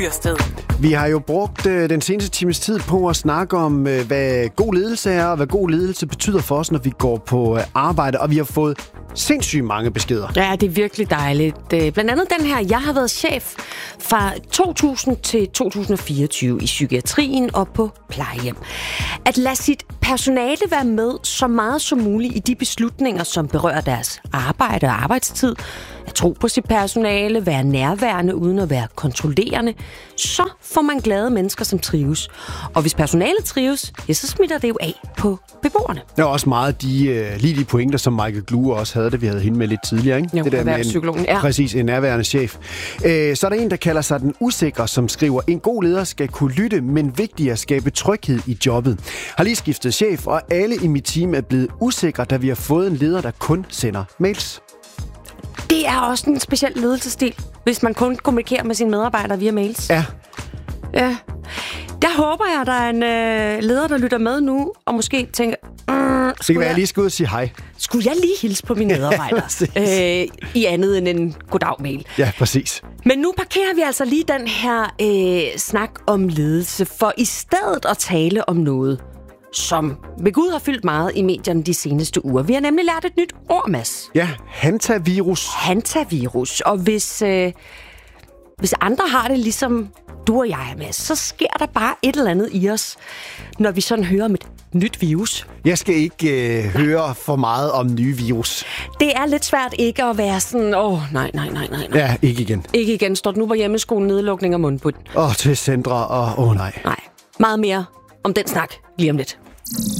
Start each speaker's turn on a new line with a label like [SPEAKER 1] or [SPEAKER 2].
[SPEAKER 1] Vi har jo brugt den seneste times tid på at snakke om, hvad god ledelse er, og hvad god ledelse betyder for os, når vi går på arbejde. Og vi har fået sindssygt mange beskeder.
[SPEAKER 2] Ja, det er virkelig dejligt. Blandt andet den her, jeg har været chef fra 2000 til 2024 i psykiatrien og på plejehjem. At lade sit personale være med så meget som muligt i de beslutninger, som berører deres arbejde og arbejdstid. At tro på sit personale, være nærværende uden at være kontrollerende. Så får man glade mennesker, som trives. Og hvis personalet trives, ja, så smitter det jo af på beboerne.
[SPEAKER 1] Der er også meget lige de pointer, som Michael Glue også havde, da vi havde hende med lidt tidligere. Ikke?
[SPEAKER 2] Jo,
[SPEAKER 1] det der
[SPEAKER 2] med ja.
[SPEAKER 1] Præcis, en nærværende chef. Så er der en, der kalder sig den usikre, som skriver, en god leder skal kunne lytte, men vigtigere at skabe tryghed i jobbet. Har lige skiftet chef, og alle i mit team er blevet usikre, da vi har fået en leder, der kun sender mails.
[SPEAKER 2] Det er også en speciel ledelsesstil, hvis man kun kommunikerer med sine medarbejdere via mails.
[SPEAKER 1] Ja.
[SPEAKER 2] Ja. Der håber jeg, at der er en leder, der lytter med nu, og måske tænker...
[SPEAKER 1] Det kan være, jeg lige skal ud og sige hej.
[SPEAKER 2] Skulle jeg lige hilse på mine medarbejdere? I andet end en goddag-mail.
[SPEAKER 1] Ja, præcis.
[SPEAKER 2] Men nu parkerer vi altså lige den her snak om ledelse, for i stedet at tale om noget, som ved Gud har fyldt meget i medierne de seneste uger. Vi har nemlig lært et nyt ord, Mads.
[SPEAKER 1] Ja, hantavirus.
[SPEAKER 2] Hantavirus. Og hvis andre har det ligesom du og jeg, Mads, så sker der bare et eller andet i os, når vi sådan hører om et nyt virus.
[SPEAKER 1] Jeg skal ikke høre for meget om nye virus.
[SPEAKER 2] Det er lidt svært ikke at være sådan, nej.
[SPEAKER 1] Ja, ikke igen.
[SPEAKER 2] Ikke igen. Står nu på hjemmeskolen, nedlukning og mundbind.
[SPEAKER 1] Til centre, og nej.
[SPEAKER 2] Nej. Meget mere om den snak lige om lidt.